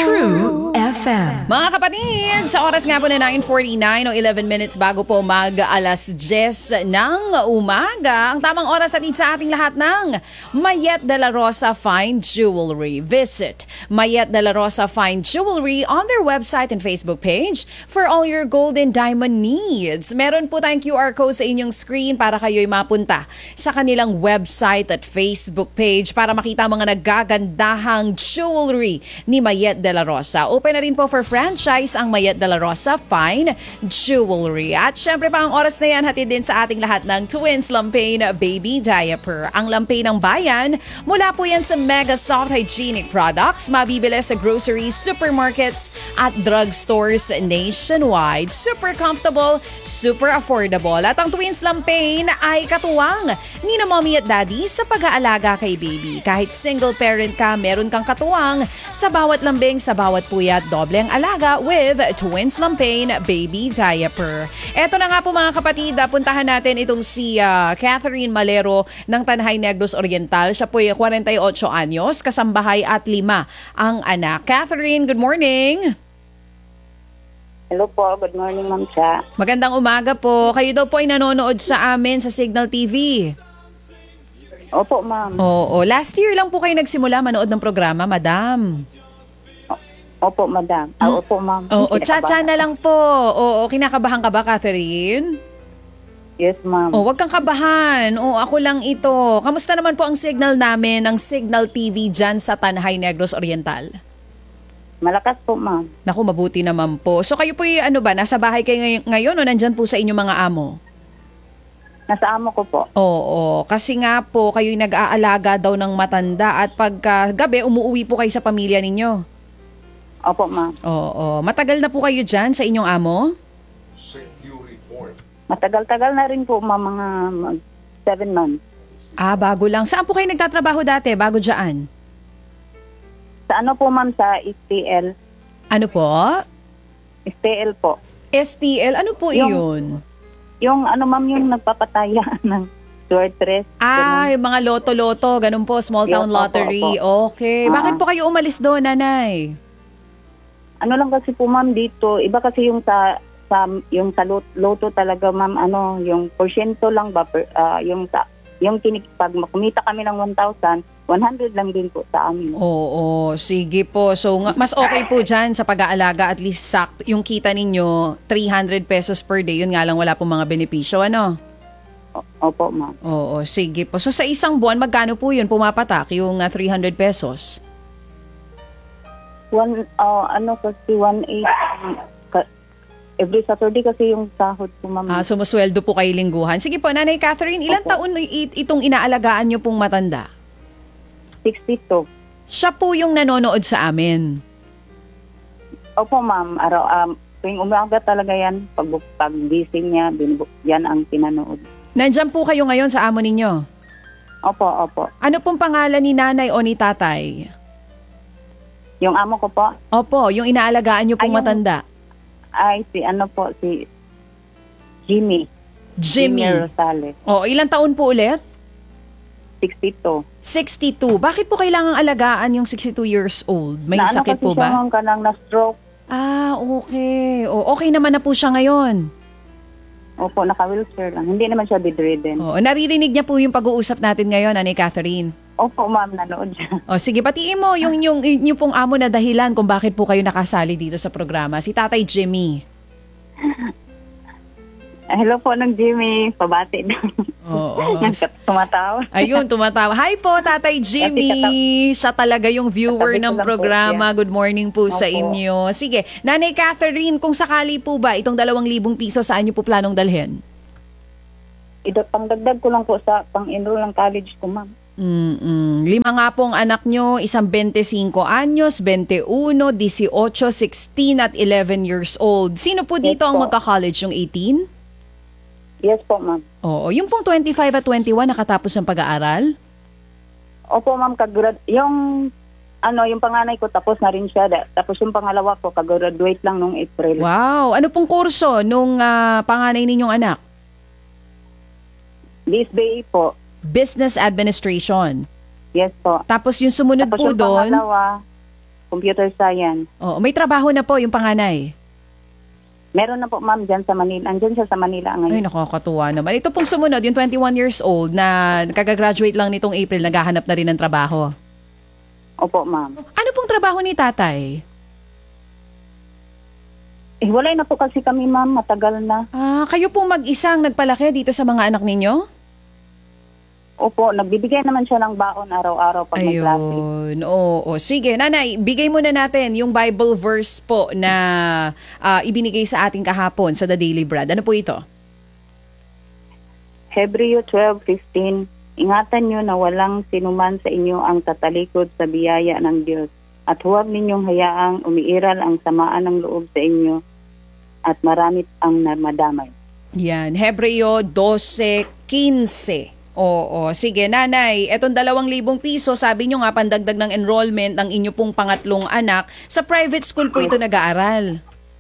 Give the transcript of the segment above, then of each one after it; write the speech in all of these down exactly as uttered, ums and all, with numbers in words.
True F M. Mga kapatid, sa oras nga po na nine forty-nine o eleven minutes bago po mag-alas diyes ng umaga, ang tamang oras atid sa ating lahat ng Mayet de la Rosa Fine Jewelry. Visit Mayet de la Rosa Fine Jewelry on their website and Facebook page for all your gold and diamond needs. Meron po tayong Q R code sa inyong screen para kayo'y mapunta sa kanilang website at Facebook page para makita mga nagagandahang jewelry ni Mayet de la Rosa. Open na rin po for franchise ang Mayet de la Rosa Fine Jewelry. At syempre pa ang oras na yan, hatid din sa ating lahat ng Twins Lampain Baby Diaper. Ang lampay ng bayan, mula po yan sa Mega Soft Hygienic Products, mabibili sa groceries, supermarkets at drugstores nationwide. Super comfortable, super affordable. At ang Twins Lampain ay katuwang ni na mommy at daddy sa pag-aalaga kay baby. Kahit single parent ka, meron kang katuwang sa bawat lambing, sa bawat puyat, doble ang alaga with Twins Lampain Baby Diaper. Eto na nga po mga kapatid, puntahan natin itong si uh, Catherine Malero ng Tanhay Negros Oriental. Siya po ay forty-eight anyos, kasambahay at lima ang anak. Catherine, good morning! Hello po, good morning Ma'am Cha. Magandang umaga po. Kayo daw po ay nanonood sa amin sa Signal T V. Opo Ma'am. Oo, last year lang po kayo nagsimula manood ng programa, madam. Opo, madam. Ah, opo, ma'am. Oo, cha-cha na lang po. Oo, kinakabahan ka ba, Catherine? Yes, ma'am. Oh, wag kang kabahan. Oo, ako lang ito. Kamusta naman po ang signal namin ng Signal T V dyan sa Tanhay Negros Oriental? Malakas po, ma'am. Naku, mabuti naman po. So kayo po yung ano ba, nasa bahay kayo ngay- ngayon o nandyan po sa inyong mga amo? Nasa amo ko po. Oo, kasi nga po kayo'y nag-aalaga daw ng matanda at pagka gabi umuuwi po kayo sa pamilya ninyo. Opo, ma'am. Oo, matagal na po kayo dyan sa inyong amo? Matagal-tagal na rin po, ma'am, mga mag seven months. Ah, bago lang. Saan po kayo nagtatrabaho dati, bago dyan? Sa ano po, ma'am, sa S T L. Ano po? S T L po. S T L, ano po Yung- iyon? Yung ano, ma'am, yung nagpapataya ng sortress. Ah, yung mga loto-loto, ganun po, small town Yes, opo, lottery. Okay. Ah. Bakit po kayo umalis doon, nanay? Ano lang kasi po, ma'am, dito. Iba kasi yung sa sa yung sa lot- loto talaga, ma'am, ano, yung porsyento lang ba, per, ah, yung sa yung kinik pag kumita kami ng one thousand, one hundred lang din po sa amin. Oo, sige po. So, nga- mas okay po dyan sa pag-aalaga, at least sakto, yung kita ninyo, three hundred pesos per day. Yun nga lang, wala pong mga benepisyo, ano? O- Opo, ma'am. Oo, sige po. So, sa isang buwan, magkano po yun pumapatak, yung uh, three hundred pesos? One, uh, ano kasi, one eight, ka- every Saturday kasi yung sahod ko, ma'am. Ah, sumusweldo po kayo lingguhan. Sige po, Nanay Catherine, ilang Opo. taon it- itong inaalagaan nyo pong matanda? sixty-two. Siya po yung nanonood sa amin. Opo, ma'am. Araw, um, tuwing umaga talaga yan. Pag, pag gising niya, binubuk, yan ang pinanood. Nandyan po kayo ngayon sa amo ninyo. Opo, opo. Ano pong pangalan ni nanay o ni tatay? Yung amo ko po, Opo, yung inaalagaan nyo pong Ay, yung- matanda. ay si ano po, si Jimmy. Jimmy. Rosales. O, ilang taon po ulit? sixty-two. sixty-two. Bakit po kailangang alagaan yung sixty-two years old? May na, sakit ano po kasi siya, ba? ma'am, kanang na-stroke. Ah, okay. O, okay naman na po siya ngayon. Opo, naka-wheelchair lang. Hindi naman siya bedridden. O, naririnig niya po yung pag-uusap natin ngayon, Nanay Catherine. Opo, ma'am, nanood siya. O sige, batiin mo yung, yung, yung pong amo na dahilan kung bakit po kayo nakasali dito sa programa. Si Tatay Jimmy. Hello po ng Jimmy. Pabati daw. Oo. Tumatawa. Ayun, tumatawa. Hi po, Tatay Jimmy. Siya talaga yung viewer Katabi ko ng lang po programa. siya. Good morning po sa Opo. inyo. Sige, Nanay Catherine, kung sakali po ba itong dalawang libong piso, saan niyo po planong dalhin? Ito, pangdagdag ko lang po sa pang-enroll ng college ko, ma'am. Mm-mm. Lima nga pong anak nyo, isang twenty-five anyos, twenty-one, eighteen, sixteen at eleven years old. Sino po dito Yes ang po. magka-college, yung eighteen? Yes po, ma'am. Oo, yung pong twenty-five at twenty-one nakatapos ng pag-aaral? Opo, ma'am, kagrad yung ano, yung panganay ko tapos na rin siya. Da- Tapos yung pangalawa ko kagraduate lang nung April. Wow, ano pong kurso nung ah, panganay ninyong anak? B S B A po. Business Administration. Yes po. Tapos yung sumunod Tapos po yung doon, pangalawa, computer science. Oo, may trabaho na po yung panganay. Meron na po ma'am dyan sa Manila. Andyan siya sa Manila Ay, ngayon. nakakatuwa naman. Ito pong sumunod, yung twenty-one years old na kagagraduate lang nitong April, naghahanap na rin ng trabaho. Opo ma'am. Ano pong trabaho ni tatay? Eh, walay na po kasi kami ma'am, matagal na. Ah, kayo pong mag-isang nagpalaki dito sa mga anak ninyo? Opo, nagbibigay naman siya ng baon araw-araw pag may klase. Ayun. Oo, sige. Nanay, bigay muna natin yung Bible verse po na ah, ibinigay sa ating kahapon sa The Daily Bread. Ano po ito? Hebreo twelve fifteen. Ingatan nyo na walang sinuman sa inyo ang tatalikod sa biyaya ng Diyos. At huwag ninyong hayaang umiiral ang samaan ng loob sa inyo at marami ang madamay. Yan, Hebreo twelve fifteen. Oo, sige nanay, etong dalawang libong piso, sabi nyo nga pandagdag ng enrollment ng inyo pong pangatlong anak, sa private school po ito nag-aaral.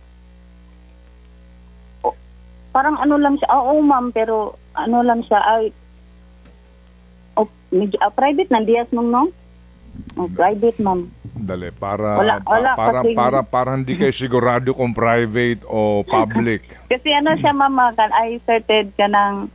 Parang ano lang siya, oo ma'am, pero ano lang siya, ay, oh, medyo, ah, private, nandias mong no? Oh, private ma'am. Dali, para, Wala, wala, para, kasi- para, para hindi kayo sigurado kung private o public. Kasi ano siya ma'am, kan, I started ka ng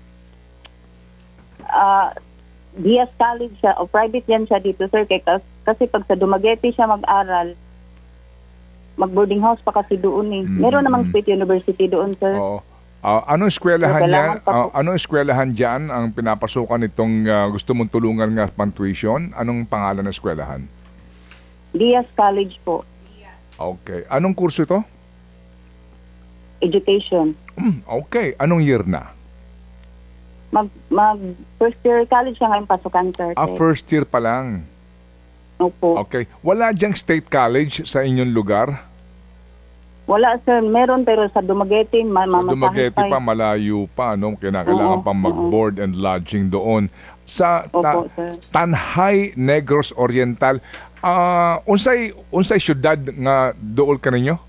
uh, Diaz College siya, o private yan siya dito sir, kay, kas- kasi pag sa Dumaguete siya mag-aral, mag-boarding house pa kasi doon eh. Mm. Meron namang State University doon sir. Oo. Ah, anong eskwelahan So, niya? kailangan pa po- Ah, anong eskwelahan diyan ang pinapasukan itong ah, gusto mong tulungan nga pang tuition? Anong pangalan ng eskwelahan? Diaz College po, Okay. Anong kurso ito? education. Hmm, okay. Anong year na? Mag, mag first year college siya ngayon pasukan sir. Ah, first year pa lang. Opo. Okay. Wala diyang state college sa inyong lugar? Wala sir, meron pero sa Dumaguete, ma- Sa mamasahe Dumaguete pa. pa, malayo pa, no? Kinakailangan Oo, pang mag-board and lodging doon. Sa ta- Opo, sir. Tanhay Negros Oriental, ah unsay unsay syudad nga dool ka ninyo?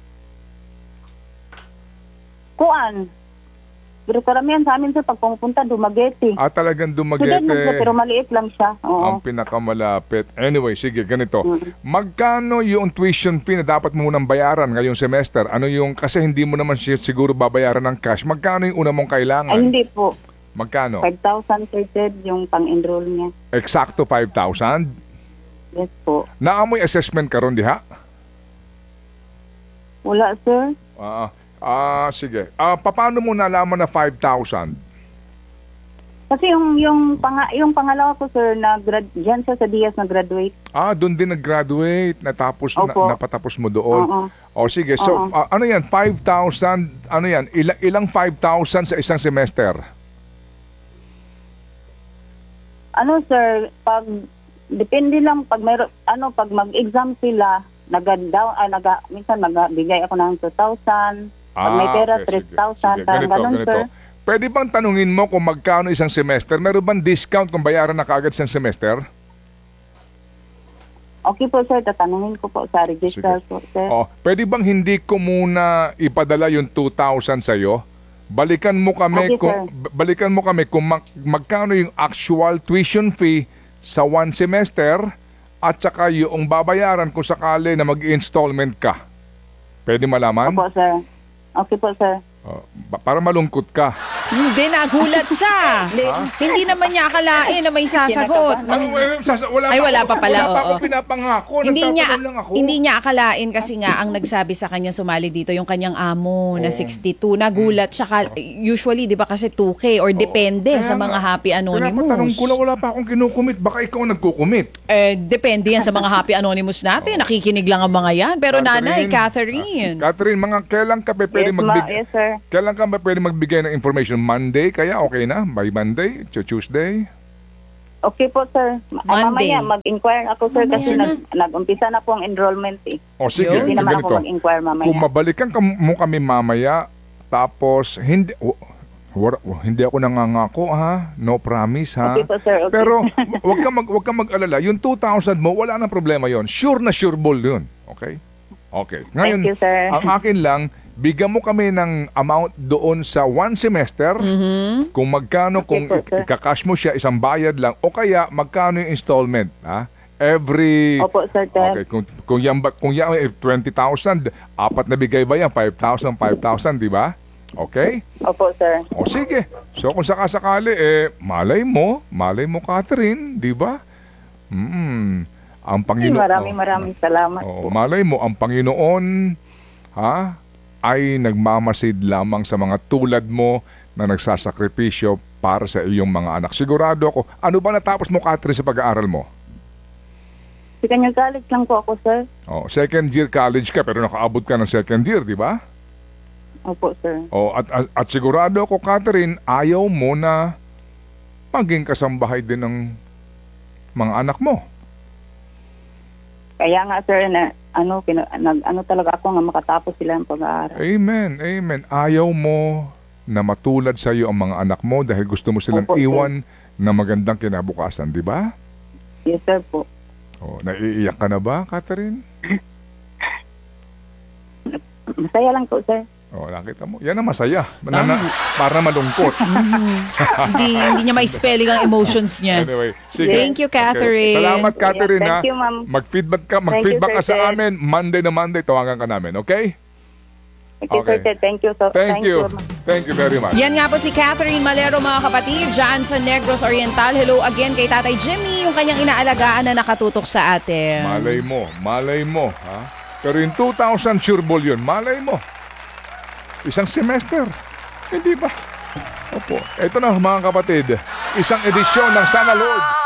Kuan. Pero karamihan sa amin sir, pag pumupunta, Dumaguete. Ah, talagang Sudan lang siya, pero Dumaguete maliit lang siya. ang Oo. pinakamalapit. Anyway, sige, ganito. Mm. Magkano yung tuition fee na dapat mo munang bayaran ngayong semester? Ano yung, kasi hindi mo naman siya siguro babayaran ng cash. Magkano yung una mong Ay, kailangan? hindi po. Magkano? five thousand per head yung pang-enroll niya. Eksakto five thousand? Yes po. Naamoy assessment karon diha? Wala sir. Ah, ah, sige. Ah, paano mo nalaman na five thousand? Kasi yung yung panga, yung pangalawa ko sir na grad diyan siya sa Diaz na graduate. Ah, doon din nag-graduate, natapos na, Opo. napatapos mo doon. Oo. O sige, so Oo. ah, ano yan, five thousand, ano yan, ilang, ilang five thousand sa isang semester? Ano sir, pag depende lang pag mayro ano pag mag-exam sila, nagadaw ah, naga minsan magbigay ako ng two thousand. Pag may pera okay, three sige. thousand, Sige, parang ganito, ganun ganito. sir. Pwede bang tanungin mo kung magkano isang semester? Meron bang discount kung bayaran na kaagad isang semester? Okay po sir, tatanungin ko po sa register Sige. po sir. O, pwede bang hindi ko muna ipadala yung two thousand sa'yo? Balikan mo kami Okay, kung sir. b- balikan mo kami kung mag- magkano yung actual tuition fee sa one semester at saka yung babayaran kung sakali na mag-installment ka. Pwede malaman? Opo sir. Okay po sir. O, ba- para malungkot ka. Hindi, nagulat siya. Hindi naman niya akalain na may sasagot. Ano, eh, sasa- wala Ay, pa wala ako- pa pala, Wala pa oo. ako pinapangako. Hindi niya Nagtatanong lang ako. hindi niya akalain kasi nga ang nagsabi sa kanya sumali dito yung kanyang amo na sixty-two. Nagulat siya. Kal- Usually, 'di ba kasi two K or depende Kaya sa mga nga, Happy Anonymous. Pinapatanong ko lang, wala pa akong kinukumit. Baka ikaw ang nagkukumit. Eh, depende yan sa mga Happy Anonymous natin. Nakikinig lang ang mga yan. Pero nanay, Catherine. Ah, Catherine, mga kailan ka pa pwede Yes, ma- magbigay? yes, sir. Kailan ka ba pwede magbigay ng information? Monday kaya okay na? By Monday? To Tuesday? Okay po sir. Ma- ah, Monday. mamaya mag-inquire ako sir Mamaya kasi na. nag, nag-umpisa na po ang enrollment eh. O sige, Yun. Hindi naman ganito. ako mag-inquire mamaya. Kung mabalikan ka mo kami mamaya, tapos hindi... w- w- hindi ako nangangako ha, no promise ha. Okay po, sir. Okay. Pero wag ka mag wag ka mag-alala, yung two thousand mo wala nang problema yon. Sure na sure ball 'yun. Okay? Okay. Ngayon, Thank you, sir. ang akin lang, bigyan mo kami ng amount doon sa one semester. Mm-hmm. Kung magkano, Okay kung po, sir. ikakash mo siya, isang bayad lang, o kaya magkano yung installment. Ha? Every... Opo, sir, Ted. Okay, kung, kung yan, ba- kung yan eh, twenty thousand, apat na bigay ba yan? five thousand, five thousand, di ba? Okay? Opo, sir. O sige. So kung sakasakali, eh, malay mo, malay mo, Catherine, di ba? Mm, ang Panginoon... Maraming maraming salamat Oo, po. malay mo, ang Panginoon, ha, ay nagmamasid lamang sa mga tulad mo na nagsasakripisyo para sa iyong mga anak. Sigurado ako, ano ba natapos mo, Catherine, sa pag-aaral mo? Si kanyang college lang po ako, sir. Oh, second year college ka pero nakaabot ka ng second year, di ba? Opo, sir. Oh, at, at, at sigurado ako, Catherine, ayaw mo na maging kasambahay din ng mga anak mo. Kaya nga, sir, na ano, pina, nag, ano talaga ako nga makatapos sila ng pag-aaral. Amen, amen. Ayaw mo na matulad sa iyo ang mga anak mo dahil gusto mo silang Opo, sir. iwan na magandang kinabukasan, di ba? Yes, sir po. Oh, naiiyak ka na ba, Catherine? Masaya lang po, sir. Oh, nakita mo. Yan ang masaya. Manana, para malungkot. hindi, hindi niya ma-spelling ang emotions niya. Anyway, sige. Thank you, Catherine. Okay. Salamat, Catherine. Yes, ha? thank you, ma'am. Mag-feedback ka, Thank you, mag-feedback ka Sir sa Ted. amin. Monday na Monday, tawagan ka namin, okay? Thank you, Okay. sir, Ted. Thank you. So, Thank, you. ma'am. Thank you very much. Yan nga po si Catherine Malero, mga kapatid, dyan sa Negros Oriental. Hello again kay Tatay Jimmy, yung kanyang inaalagaan na nakatutok sa atin. Malay mo, malay mo. Ha? Pero yung two thousand sure ball yun, malay mo. Isang semester. Hindi ba? Opo. Ito na mga kapatid, isang edisyon ng Sana Lord.